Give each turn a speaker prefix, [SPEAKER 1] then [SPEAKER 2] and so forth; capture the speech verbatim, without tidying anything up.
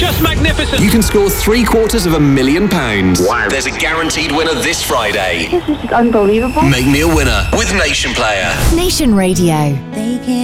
[SPEAKER 1] just magnificent.
[SPEAKER 2] You can score three quarters of a million pounds.
[SPEAKER 3] Wow. There's a guaranteed winner this Friday.
[SPEAKER 4] This is unbelievable.
[SPEAKER 2] Make me a winner with Nation Player.
[SPEAKER 5] Nation Radio.
[SPEAKER 6] They can't